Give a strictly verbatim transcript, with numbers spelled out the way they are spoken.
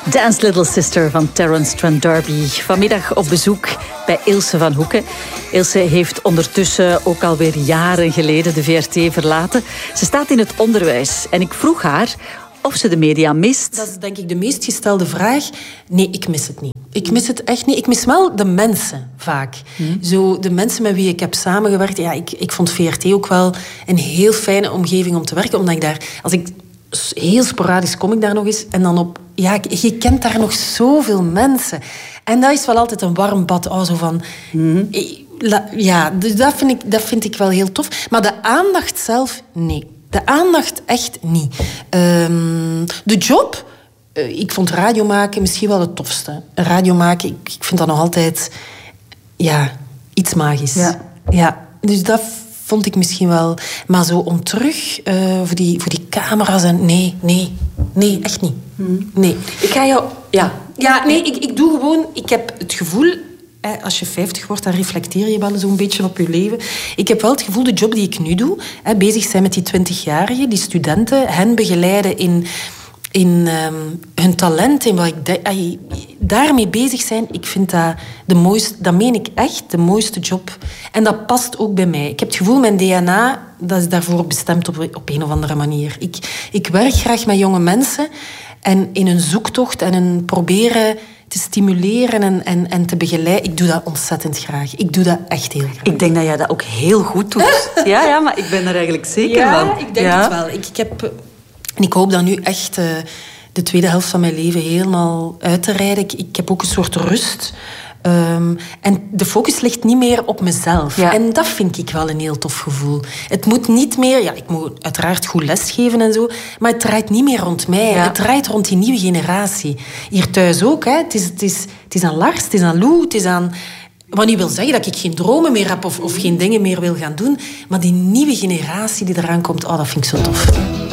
Dance Little Sister van Terence Trent D'Arby. Vanmiddag op bezoek bij Ilse van Hoeken. Ilse heeft ondertussen ook alweer jaren geleden de V R T verlaten. Ze staat in het onderwijs en ik vroeg haar of ze de media mist. Dat is denk ik de meest gestelde vraag. Nee, ik mis het niet. Ik mis het echt niet. Ik mis wel de mensen, vaak. Hmm. Zo, de mensen met wie ik heb samengewerkt. Ja, ik, ik vond V R T ook wel een heel fijne omgeving om te werken. Omdat ik daar... Als ik heel sporadisch kom ik daar nog eens. En dan op... Ja, je kent daar nog zoveel mensen. En dat is wel altijd een warm bad. Oh, zo van... Hmm. Ja, dus dat vind, ik, dat vind ik wel heel tof. Maar de aandacht zelf, nee. De aandacht echt niet. Um, de job... Ik vond radio maken misschien wel het tofste. Radio maken, ik, ik vind dat nog altijd... Ja, iets magisch. Ja. Ja, dus dat vond ik misschien wel... Maar zo om terug uh, voor, die, voor die camera's en... Nee, nee, nee, echt niet. Hmm. Nee. Ik ga jou... Ja, ja nee, ik, ik doe gewoon... Ik heb het gevoel... Als je vijftig wordt, dan reflecteer je wel zo'n beetje op je leven. Ik heb wel het gevoel, de job die ik nu doe... Bezig zijn met die twintigjarigen, die studenten... Hen begeleiden in... in um, hun talent, in wat ik de, ay, daarmee bezig zijn, ik vind dat de mooiste, dat meen ik echt, de mooiste job. En dat past ook bij mij. Ik heb het gevoel, mijn D N A, dat is daarvoor bestemd op, op een of andere manier. Ik, ik werk graag met jonge mensen en in een zoektocht en een proberen te stimuleren en, en, en te begeleiden. Ik doe dat ontzettend graag. Ik doe dat echt heel graag. Ik denk dat jij dat ook heel goed doet. ja, ja, maar ik ben er eigenlijk zeker ja, van. Ik denk ja. het wel. Ik, ik heb... En ik hoop dat nu echt uh, de tweede helft van mijn leven helemaal uit te rijden. Ik, ik heb ook een soort rust. Um, en de focus ligt niet meer op mezelf. Ja. En dat vind ik wel een heel tof gevoel. Het moet niet meer... Ja, ik moet uiteraard goed lesgeven en zo. Maar het draait niet meer rond mij. Ja. Het draait rond die nieuwe generatie. Hier thuis ook. Hè. Het, is, het, is, het is aan Lars, het is aan Lou, het is aan... Wat niet wil zeggen dat ik geen dromen meer heb of, of geen dingen meer wil gaan doen. Maar die nieuwe generatie die eraan komt, oh, dat vind ik zo tof.